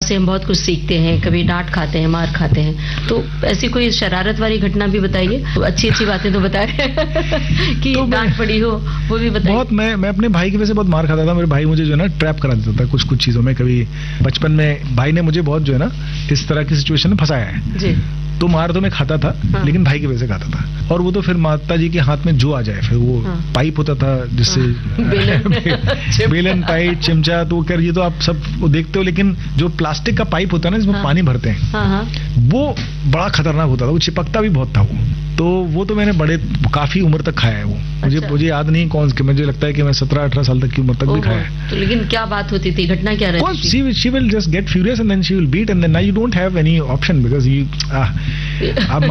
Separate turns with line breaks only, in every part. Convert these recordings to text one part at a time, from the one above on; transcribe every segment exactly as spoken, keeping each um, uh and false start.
से हम बहुत कुछ सीखते हैं, कभी डांट खाते हैं, मार खाते हैं, तो ऐसी कोई शरारत वाली घटना भी बताइए, अच्छी अच्छी बातें तो बताएं कि तो डांट पड़ी हो वो भी बताइए।
बहुत मैं मैं अपने भाई की वजह से बहुत मार खाता था। मेरे भाई मुझे जो है ना ट्रैप करा देता था कुछ कुछ चीजों में। कभी बचपन में भाई ने मुझे बहुत जो है ना इस तरह की सिचुएशन में फंसाया है जी। तो मार तो मैं खाता था, हाँ। लेकिन भाई की वजह से खाता था। और वो तो फिर माता जी के हाथ में जो आ जाए, फिर वो हाँ। पाइप होता था जिससे हाँ। बेलन पाइप चिमचा, तो कर ये तो आप सब देखते हो, लेकिन जो प्लास्टिक का पाइप होता है ना जिसमें हाँ। पानी भरते हैं हाँ। वो बड़ा खतरनाक होता था, वो चिपकता भी बहुत था वो। तो वो तो मैंने बड़े काफी उम्र तक खाया है वो। मुझे अच्छा। मुझे याद नहीं कौन सी, मुझे लगता है कि मैं सत्रह अठारह साल तक की उम्र तक भी खाया है।
तो लेकिन क्या बात होती थी, घटना क्या रहती थी?
She, she will just get furious and then she will beat and then now you don't have any option because you ah, अब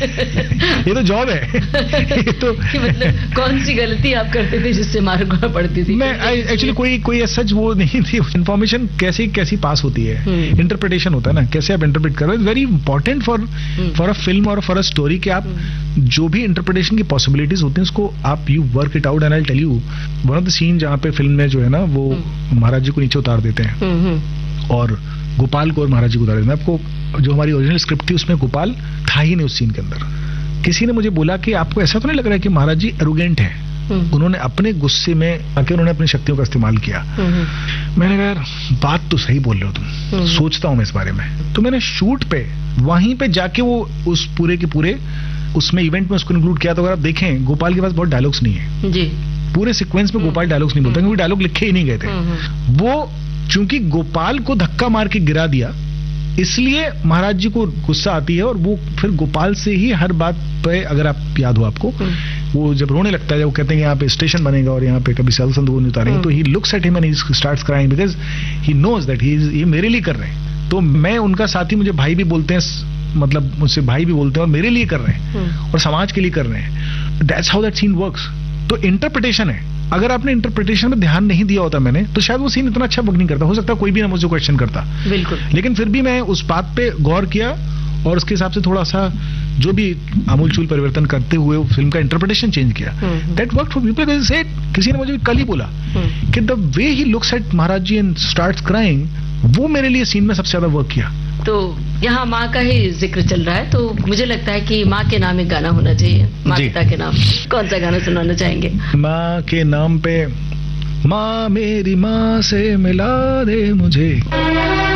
ये तो जॉब है। ये तो
मतलब कौन सी गलती आप करते थे जिससे मार पड़ती थी?
मैं एक्चुअली कोई कोई सच वो नहीं थी। इन्फॉर्मेशन कैसे कैसी पास होती है, इंटरप्रिटेशन होता है ना, कैसे आप इंटरप्रेट कर रहे हो, very important for for a film और फॉर अ स्टोरी कि आप जो भी इंटरप्रिटेशन की पॉसिबिलिटीज होती हैं उसको आप you work it out. And I tell you one of the scene जहाँ पे फिल्म में जो है ना वो महाराज जी को नीचे उतार देते हैं और गोपाल को और महाराज जी को उतार देते हैं। आपको जो हमारी ओरिजिनल स्क्रिप्ट थी उसमें गोपाल था ही नहीं उस सीन के अंदर। किसी ने मुझे बोला कि आपको ऐसा तो नहीं लग रहा है कि महाराज जी एरोगेंट है, उन्होंने अपने गुस्से में आके उन्होंने अपनी शक्तियों का इस्तेमाल किया। मैंने कहा यार बात तो सही बोल रहे हो तुम, सोचता हूं मैं इस बारे में। तो मैंने शूट पे वहीं पे जाके वो उस पूरे के पूरे उसमें इवेंट में उसको इंक्लूड किया। तो अगर आप देखें गोपाल के पास बहुत डायलॉग्स नहीं है जी, पूरे सीक्वेंस में गोपाल डायलॉग्स नहीं बोलता क्योंकि डायलॉग लिखे ही नहीं गए थे। वो चूंकि गोपाल को धक्का मार के गिरा दिया इसलिए महाराज जी को गुस्सा आती है और वो फिर गोपाल से ही हर बात पे, अगर आप याद हो आपको, वो जब रोने लगता है, वो कहते हैं यहाँ पे स्टेशन बनेगा और यहाँ पे कभी सेल संदूक नहीं उतारेंगे, तो he looks at him and he starts crying because he knows that he ये मेरे लिए कर रहे हैं। तो मैं उनका साथी, मुझे भाई भी बोलते हैं, मतलब मुझसे भाई भी बोलते हैं, और मेरे लिए कर रहे हैं और समाज के लिए कर रहे हैं। That's how that scene works. तो इंटरप्रिटेशन है, अगर आपने इंटरप्रिटेशन में ध्यान नहीं दिया होता मैंने, तो शायद वो सीन इतना अच्छा वर्क नहीं करता। हो सकता है कोई भी ना मुझे क्वेश्चन करता, बिल्कुल, लेकिन फिर भी मैं उस बात पे गौर किया और उसके हिसाब से थोड़ा सा जो भी आमूलचूल परिवर्तन करते हुए फिल्म का इंटरप्रिटेशन चेंज किया। That work for people. से किसी ने मुझे कल ही बोला कि the way he looks at Maharaj ji and starts crying, वो मेरे लिए सीन में सबसे ज्यादा वर्क किया।
तो यहाँ माँ का ही जिक्र चल रहा है, तो मुझे लगता है कि माँ के नाम एक गाना होना चाहिए, माँ पिता के नाम। कौन सा गाना सुनाना चाहेंगे?
माँ के नाम पे, माँ मेरी माँ से मिला दे मुझे।